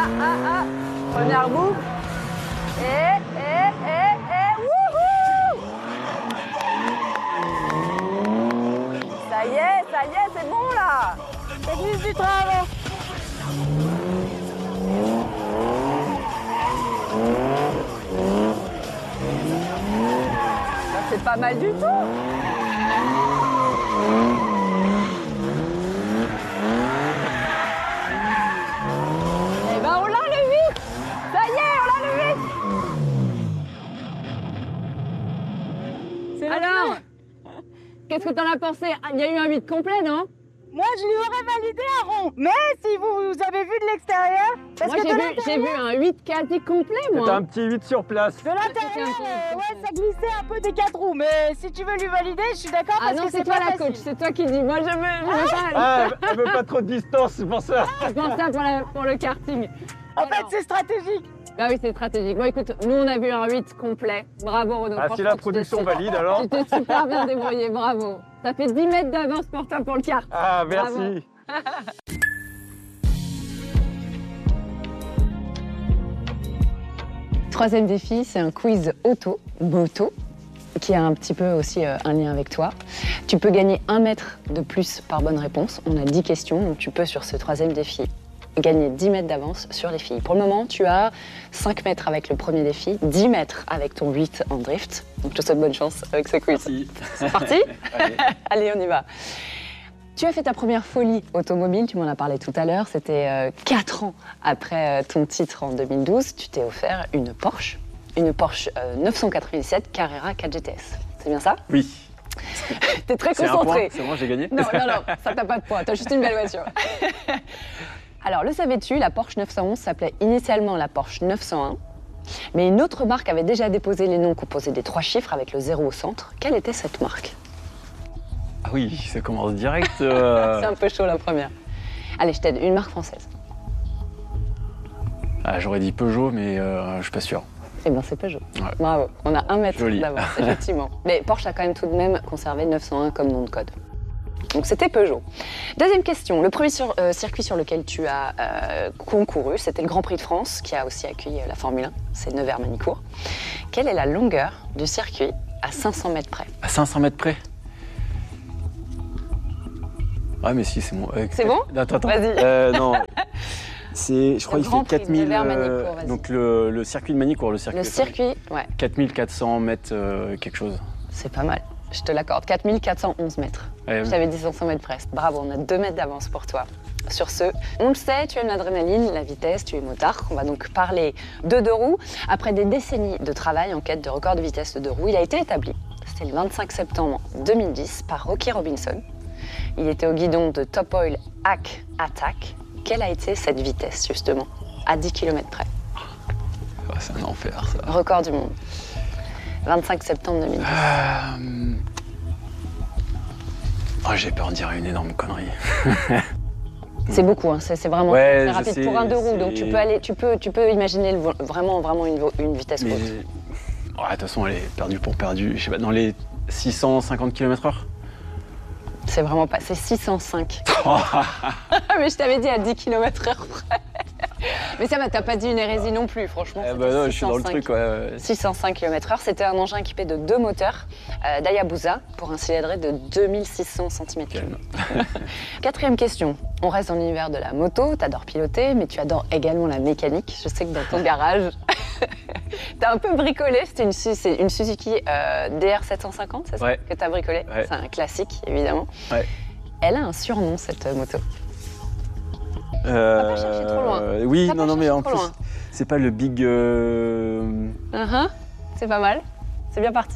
ah. Première boucle. Wouhou! Ça y est, c'est bon là. C'est juste du train avant. C'est pas mal du tout. Eh ben on l'a le 8. Ça y est, on l'a le 8. Alors, qu'est-ce que t'en as pensé? Il y a eu un 8 complet, non? Moi, je lui aurais validé un rond. Mais si vous avez vu de l'extérieur... Moi, j'ai vu un 8 quasi complet, moi. T'as un petit 8 sur place. De l'intérieur, ouais, ça glissait un peu des 4 roues. Mais si tu veux lui valider, je suis d'accord parce que c'est pas toi la facile. coach, c'est toi qui dis. Moi, je veux pas. Ah, elle veut pas trop de distance, c'est pour ça. Je pense ça pour le karting. En fait, c'est stratégique. Ah oui, c'est stratégique. Bon, écoute, nous, on a vu un 8 complet. Bravo, Renaud. Ah, si la production valide, alors. Tu t'es super bien débrouillé, bravo. Ça fait 10 mètres d'avance pour toi pour le kart. Ah, merci. Bravo. Troisième défi, c'est un quiz moto, qui a un petit peu aussi un lien avec toi. Tu peux gagner 1 mètre de plus par bonne réponse. On a 10 questions, donc tu peux, sur ce troisième défi, gagner 10 mètres d'avance sur les filles. Pour le moment, tu as 5 mètres avec le premier défi, 10 mètres avec ton 8 en drift. Donc, je te souhaite bonne chance avec ce quiz. Merci. C'est parti? Allez, on y va. Tu as fait ta première folie automobile, tu m'en as parlé tout à l'heure. C'était 4 ans après ton titre en 2012. Tu t'es offert une Porsche 997 Carrera 4 GTS. C'est bien ça? Oui. T'es très concentré. C'est bon, j'ai gagné? Non, ça t'a pas de points, t'as juste une belle voiture. Alors, le savais-tu, la Porsche 911 s'appelait initialement la Porsche 901, mais une autre marque avait déjà déposé les noms composés des 3 chiffres avec le 0 au centre. Quelle était cette marque? Ah oui, ça commence direct. C'est un peu chaud la première. Allez, je t'aide, une marque française. Ah, j'aurais dit Peugeot, mais je suis pas sûr. Eh bien, c'est Peugeot. Ouais. Bravo, on a 1 mètre Joli. d'avance, effectivement. Mais Porsche a quand même tout de même conservé 901 comme nom de code. Donc c'était Peugeot. Deuxième question, le premier circuit sur lequel tu as concouru, c'était le Grand Prix de France, qui a aussi accueilli la Formule 1, c'est Nevers-Manicourt. Quelle est la longueur du circuit à 500 mètres près? À 500 mètres près? Ah, mais si, c'est bon. C'est bon? Attends. Vas-y. Non. Je crois qu'il fait 4000. Nevers-Manicourt, vas-y. Donc le circuit de Manicourt, Le circuit, ouais. 4400 mètres quelque chose. C'est pas mal. Je te l'accorde, 4411 mètres. Ouais, Je t'avais dit 500 mètres près. Bravo, on a 2 mètres d'avance pour toi. Sur ce, on le sait, tu aimes l'adrénaline, la vitesse, tu es motard. On va donc parler de 2 roues. Après des décennies de travail en quête de record de vitesse de 2 roues, il a été établi. C'était le 25 septembre 2010 par Rocky Robinson. Il était au guidon de Top Oil Hack Attack. Quelle a été cette vitesse, justement, à 10 km près? Ah, c'est un enfer, ça. Record du monde. 25 septembre 2010. Oh, j'ai peur de dire une énorme connerie. C'est beaucoup, hein. C'est vraiment Ouais, très rapide sais, pour un 2 roues. Donc tu peux imaginer vraiment une vitesse Mais... haute. Oh, de toute façon, elle est perdue pour perdue. Je sais pas, dans les 650 km/h. C'est vraiment pas. C'est 605. Mais je t'avais dit à 10 km/h près. Mais ça va, t'as pas dit une hérésie non plus, franchement. Eh ben non, je suis dans le truc, ouais. 605 km/h, c'était un engin équipé de 2 moteurs d'Hayabusa pour un cylindré de 2600 cm3. Quatrième question. On reste dans l'univers de la moto, t'adores piloter, mais tu adores également la mécanique. Je sais que dans ton garage, t'as un peu bricolé. C'est une Suzuki DR750, c'est ça, ouais, que t'as bricolé? Ouais. C'est un classique, évidemment. Ouais. Elle a un surnom, cette moto. T'as pas cherché trop loin. Oui, T'as pas non, mais cherché en trop plus, loin. c'est pas le big. C'est pas mal. C'est bien parti.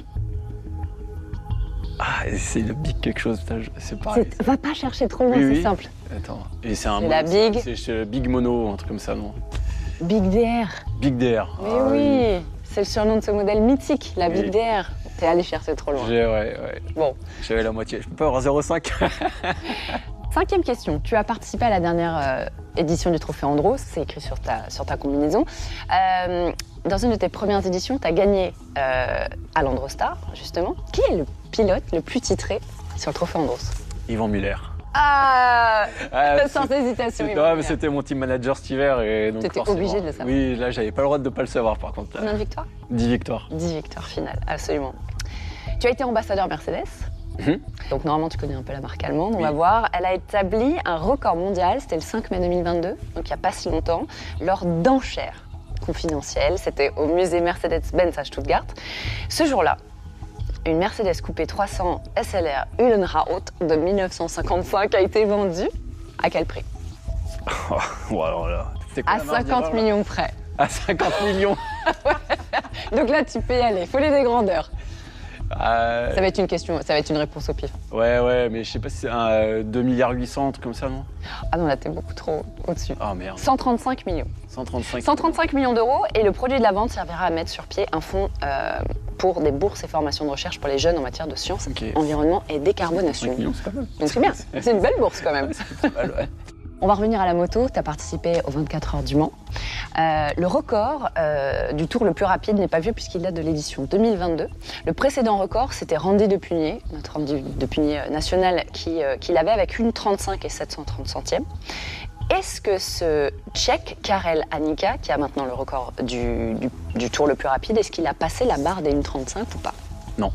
Ah, c'est le big quelque chose, putain, c'est pareil. Va pas chercher trop loin, Oui, c'est simple. Attends, et c'est un. C'est la Big. C'est Big Mono, un truc comme ça, non? Big DR. Big DR. Mais Ah, oui, c'est le surnom de ce modèle mythique, la Oui. Big DR. T'es allé chercher trop loin. Ouais. Bon. J'avais la moitié. Je peux pas avoir 0,5. Cinquième question. Tu as participé à la dernière édition du Trophée Andros, c'est écrit sur ta combinaison. Dans une de tes premières éditions, tu as gagné à l'Androstar, justement. Qui est le pilote le plus titré sur le Trophée Andros? Yvan Muller. Ah, Ah, sans hésitation. il Non, va mais venir. c'était mon team manager cet hiver et donc T'étais forcément. obligé de le savoir. Oui, là j'avais pas le droit de ne pas le savoir par contre. Combien de victoires? 10 victoires. 10 victoires finales, absolument. Tu as été ambassadeur Mercedes. Mhm. Donc normalement tu connais un peu la marque allemande, on Oui. va voir. Elle a établi un record mondial, c'était le 5 mai 2022, donc il n'y a pas si longtemps, lors d'enchères confidentielles. C'était au musée Mercedes-Benz à Stuttgart. Ce jour-là, une Mercedes coupé 300 SLR Uhlenhaut de 1955 a été vendue. À quel prix? Oh, alors là. C'est quoi À la marge 50 d'erreur, là millions près. À 50 millions. Donc là tu peux y aller, faut les des grandeurs. Euh, Ça va être une question, ça va être une réponse au pif. Ouais, mais je sais pas si c'est un 2 milliards 800, un truc comme ça, non? Ah non, là t'es beaucoup trop au-dessus. Oh merde. 135 millions. 135. 135 millions d'euros et le produit de la vente servira à mettre sur pied un fonds pour des bourses et formations de recherche pour les jeunes en matière de sciences, Ok. environnement et 5 décarbonation. millions, c'est pas mal. Donc c'est bien, c'est une belle bourse quand même. C'est pas mal, ouais. On va revenir à la moto, tu as participé aux 24 heures du Mans. Le record du tour le plus rapide n'est pas vieux puisqu'il date de l'édition 2022. Le précédent record, c'était Randy Depugné, notre Randy Depugné national, qui l'avait avec 1,35 et 730 centièmes. Est-ce que ce Tchèque, Karel Anika, qui a maintenant le record du tour le plus rapide, est-ce qu'il a passé la barre des 1,35 ou pas? Non.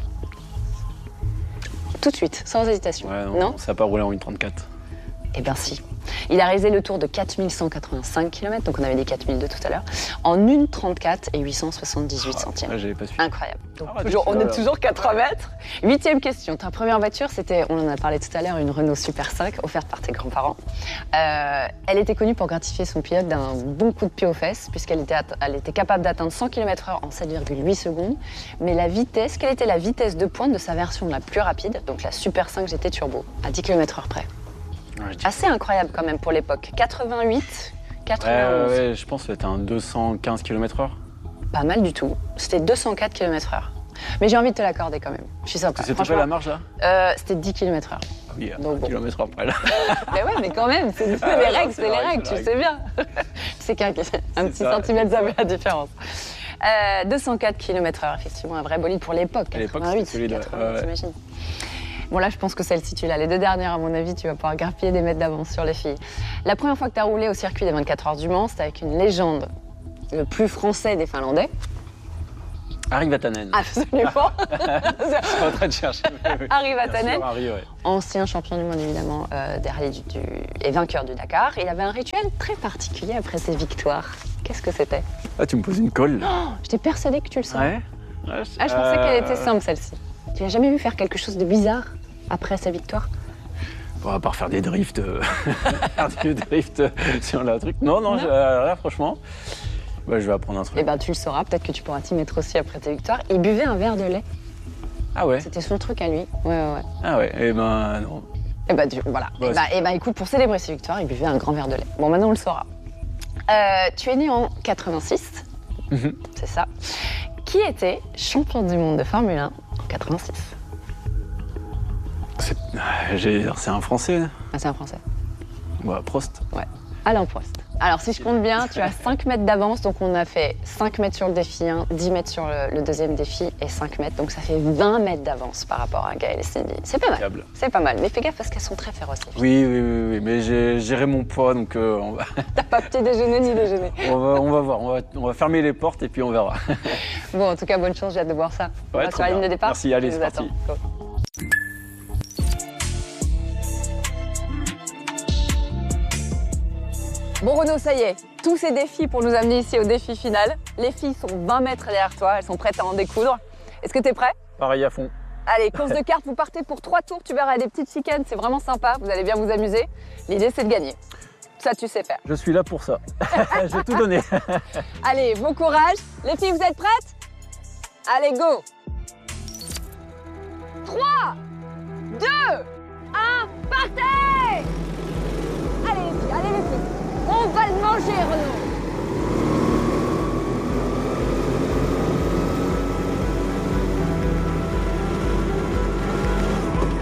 Tout de suite, sans hésitation. Ouais, Non? ça n'a pas roulé en 1,34. Eh bien si. Il a réalisé le tour de 4185 km, donc on avait dit 4002 tout à l'heure, en 1,34 et 878 centièmes. Là, j'avais pas su. Incroyable. Donc, Ah, toujours, on est voilà. toujours 4 mètres. 8e question. Ta première voiture, c'était, on en a parlé tout à l'heure, une Renault Super 5 offerte par tes grands-parents. Elle était connue pour gratifier son pilote d'un bon coup de pied aux fesses, puisqu'elle était capable d'atteindre 100 km/h en 7,8 secondes. Mais la vitesse, quelle était la vitesse de pointe de sa version la plus rapide, donc la Super 5 GT Turbo, à 10 km/h près? Ouais, je dis- Assez incroyable quand même pour l'époque. 88, 91. Ouais, je pense que c'était un 215 km/h. Pas mal du tout. C'était 204 km/h. Mais j'ai envie de te l'accorder quand même. Je suis sympa. C'était quoi Franchement, la marge là? c'était 10 km/h. Ah oui, à Donc 1 bon. km/h près là. Mais ouais, mais quand même, c'est les Ah ouais, règles, non, c'est les vrai, règles, c'est tu vrai. sais bien. C'est qu'un petit ça. centimètre, ça fait la différence. 204 km/h, effectivement, un vrai bolide pour l'époque. À l'époque, 88, c'était solide, ouais. 88, Ouais. t'imagines. Bon, là, je pense que celle-ci, tu l'as. Les deux dernières, à mon avis, tu vas pouvoir grappiller des mètres d'avance sur les filles. La première fois que tu as roulé au circuit des 24 heures du Mans, c'était avec une légende, le plus français des Finlandais. Harry Vatanen. Absolument. Je suis en train de chercher. Harry Bien Vatanen, sûr, Harry, ouais. ancien champion du monde évidemment des rallyes et vainqueur du Dakar. Il avait un rituel très particulier après ses victoires. Qu'est-ce que c'était? Ah, tu me poses une colle. là. Oh, j'étais persuadée que tu le savais. Ouais. Ah, je pensais qu'elle était simple celle-ci. Tu l'as jamais vu faire quelque chose de bizarre après sa victoire? Bon, à part faire des drifts, faire des drifts sur le truc. Non, là, franchement, bah, je vais apprendre un truc. Eh ben tu le sauras, peut-être que tu pourras t'y mettre aussi après tes victoires. Il buvait un verre de lait. Ah ouais. C'était son truc à lui. Ouais. Ah ouais. Eh ben non. Et bah voilà. Ouais, Et bah écoute, pour célébrer ses victoires, il buvait un grand verre de lait. Bon, maintenant on le saura. Tu es né en 86, Mhm. c'est ça. Qui était champion du monde de Formule 1 en 86? J'allais dire, c'est un Français. Ah, c'est un Français. Bah, Prost. Ouais. Alain Prost. Alors, si je compte bien, tu as 5 mètres d'avance. Donc, on a fait 5 mètres sur le défi 1, 10 mètres sur le deuxième défi et 5 mètres. Donc, ça fait 20 mètres d'avance par rapport à Gaël et Cindy. C'est pas mal. Fiable. C'est pas mal. Mais fais gaffe parce qu'elles sont très féroces. les filles. Oui, mais j'ai géré mon poids, donc on T'as pas petit déjeuner ni déjeuner. va voir. On va fermer les portes et puis on verra. Bon, en tout cas, bonne chance. J'ai hâte de voir ça. On Ouais, va trop sur la ligne bien. de départ. Merci, allez, Je c'est vous parti. attends. Go. Bon Renaud, ça y est, tous ces défis pour nous amener ici au défi final. Les filles sont 20 mètres derrière toi, elles sont prêtes à en découdre. Est-ce que t'es prêt? Pareil à fond. Allez, course de cartes, vous partez pour 3 tours, tu verras des petites chicanes, c'est vraiment sympa, vous allez bien vous amuser. L'idée c'est de gagner. Ça tu sais faire. Je suis là pour ça. J'ai tout donné. Allez, bon courage. Les filles, vous êtes prêtes? Allez, go! 3, 2, 1, partez! Allez les filles, on va le manger Renaud!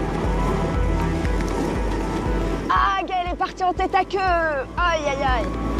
Ah, Gaëlle est partie en tête à queue! Aïe aïe aïe!